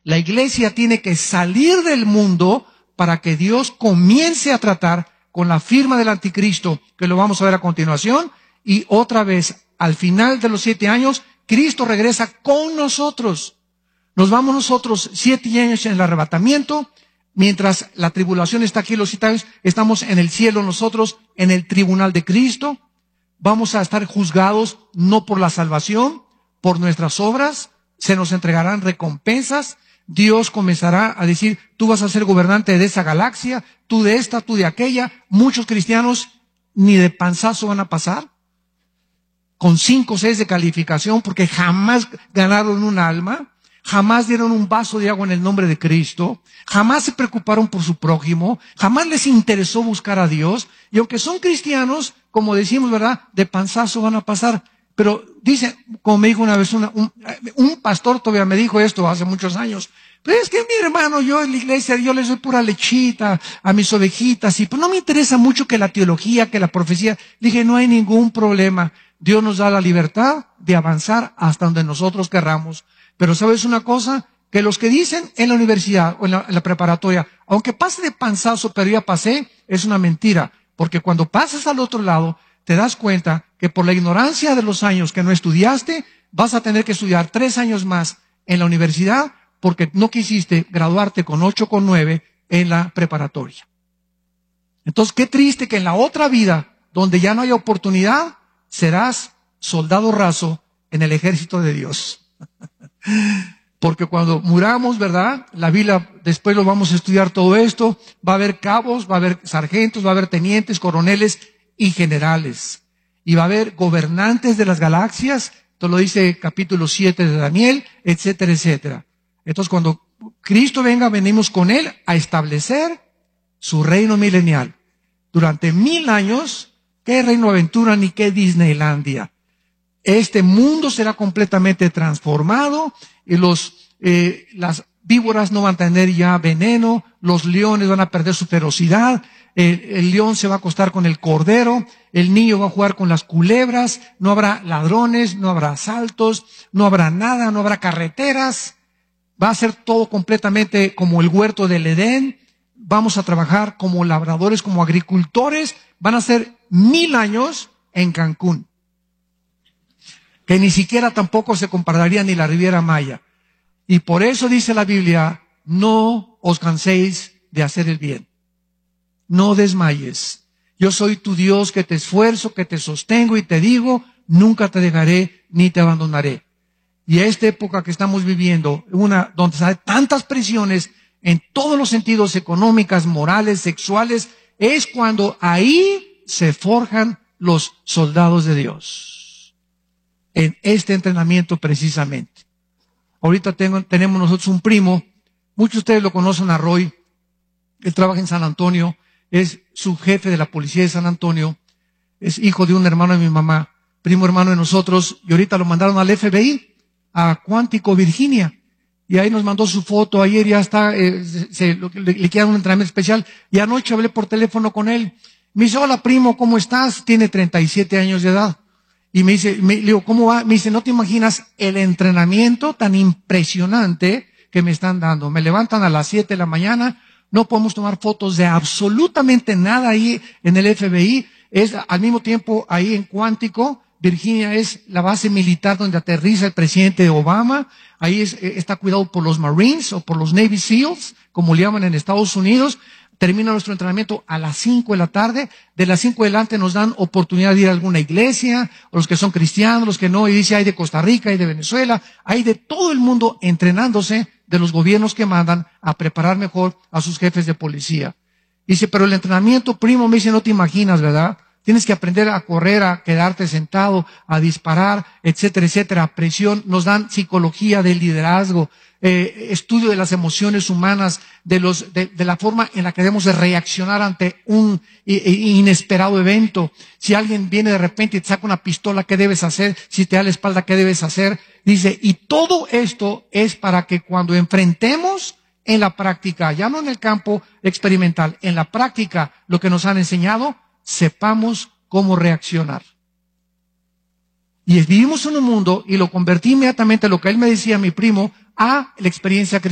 La iglesia tiene que salir del mundo para que Dios comience a tratar con la firma del anticristo, que lo vamos a ver a continuación, y otra vez, al final de los 7 años, Cristo regresa con nosotros. Nos vamos nosotros 7 años en el arrebatamiento, mientras la tribulación está aquí los 7 años, estamos en el cielo nosotros, en el tribunal de Cristo. Vamos a estar juzgados no por la salvación, por nuestras obras, se nos entregarán recompensas. Dios comenzará a decir, tú vas a ser gobernante de esa galaxia, tú de esta, tú de aquella. Muchos cristianos ni de panzazo van a pasar, con 5 o 6 de calificación, porque jamás ganaron un alma, jamás dieron un vaso de agua en el nombre de Cristo, jamás se preocuparon por su prójimo, jamás les interesó buscar a Dios, y aunque son cristianos, como decimos, ¿verdad?, de panzazo van a pasar. Pero dice, como me dijo una vez un pastor, todavía me dijo esto hace muchos años, pero es que mi hermano, yo en la iglesia, yo les doy pura lechita a mis ovejitas, y pues no me interesa mucho que la teología, que la profecía. Dije, no hay ningún problema. Dios nos da la libertad de avanzar hasta donde nosotros querramos. Pero ¿sabes una cosa? Que los que dicen en la universidad o en la preparatoria, aunque pase de panzazo, pero ya pasé, es una mentira. Porque cuando pasas al otro lado, te das cuenta que por la ignorancia de los años que no estudiaste, vas a tener que estudiar 3 años más en la universidad porque no quisiste graduarte con 8 o con 9 en la preparatoria. Entonces, qué triste que en la otra vida, donde ya no hay oportunidad, serás soldado raso en el ejército de Dios. Porque cuando muramos, ¿verdad? La Biblia, después lo vamos a estudiar todo esto, va a haber cabos, va a haber sargentos, va a haber tenientes, coroneles y generales. Y va a haber gobernantes de las galaxias, esto lo dice capítulo 7 de Daniel, etcétera, etcétera. Entonces cuando Cristo venga, venimos con Él a establecer su reino milenial. Durante 1000 años, ¿qué Reino Aventura ni qué Disneylandia? Este mundo será completamente transformado y las víboras no van a tener ya veneno, los leones van a perder su ferocidad, el león se va a acostar con el cordero, el niño va a jugar con las culebras, no habrá ladrones, no habrá asaltos, no habrá nada, no habrá carreteras, va a ser todo completamente como el huerto del Edén. Vamos a trabajar como labradores, como agricultores, van a ser 1000 años en Cancún, que ni siquiera tampoco se compararía ni la Riviera Maya. Y por eso dice la Biblia, no os canséis de hacer el bien. No desmayes. Yo soy tu Dios que te esfuerzo, que te sostengo y te digo, nunca te dejaré ni te abandonaré. Y esta época que estamos viviendo, donde hay tantas presiones en todos los sentidos, económicas, morales, sexuales, es cuando ahí se forjan los soldados de Dios. En este entrenamiento precisamente. Ahorita tenemos nosotros un primo, muchos de ustedes lo conocen, a Roy. Él trabaja en San Antonio, es subjefe de la policía de San Antonio, es hijo de un hermano de mi mamá, primo hermano de nosotros, y ahorita lo mandaron al FBI, a Quantico, Virginia, y ahí nos mandó su foto. Ayer ya está, le queda un entrenamiento especial, y anoche hablé por teléfono con él. Me dice, hola primo, ¿cómo estás? Tiene 37 años de edad. Y me dice, le digo, ¿cómo va? Me dice, no te imaginas el entrenamiento tan impresionante que me están dando. Me levantan a las 7 de la mañana, no podemos tomar fotos de absolutamente nada ahí en el FBI. Es al mismo tiempo ahí en Quantico, Virginia, es la base militar donde aterriza el presidente Obama. Ahí está cuidado por los Marines o por los Navy SEALs, como le llaman en Estados Unidos. Termina nuestro entrenamiento a las 5 de la tarde. De las 5 adelante nos dan oportunidad de ir a alguna iglesia, o los que son cristianos, los que no, y dice, hay de Costa Rica, hay de Venezuela, hay de todo el mundo entrenándose, de los gobiernos que mandan a preparar mejor a sus jefes de policía. Dice, pero el entrenamiento, primo, me dice, no te imaginas, ¿verdad? Tienes que aprender a correr, a quedarte sentado, a disparar, etcétera, etcétera. Presión, nos dan psicología del liderazgo, estudio de las emociones humanas, de la forma en la que debemos de reaccionar ante un inesperado evento. Si alguien viene de repente y te saca una pistola, ¿qué debes hacer? Si te da la espalda, ¿qué debes hacer? Dice, y todo esto es para que cuando enfrentemos en la práctica, ya no en el campo experimental, en la práctica, lo que nos han enseñado, sepamos cómo reaccionar. Y vivimos en un mundo, y lo convertí inmediatamente, lo que él me decía, mi primo, a la experiencia cristiana.